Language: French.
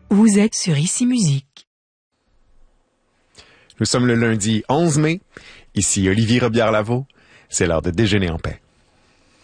Vous êtes sur Ici Musique. Nous sommes le lundi 11 mai. Ici Olivier Robillard-Lavaux. C'est l'heure de déjeuner en paix.